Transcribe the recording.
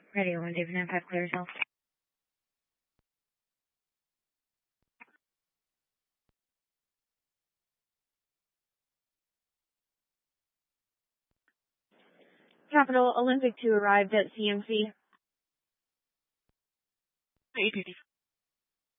Ready, 1 David 95, clear yourself. Capital Olympic 2 arrived at CMC. APD.